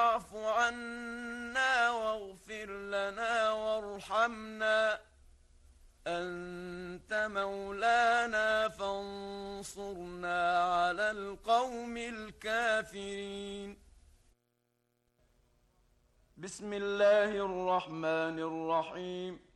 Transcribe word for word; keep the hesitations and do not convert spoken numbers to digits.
فاعف عنا واغفر لنا وارحمنا أنت مولانا فانصرنا على القوم الكافرين. بسم الله الرحمن الرحيم.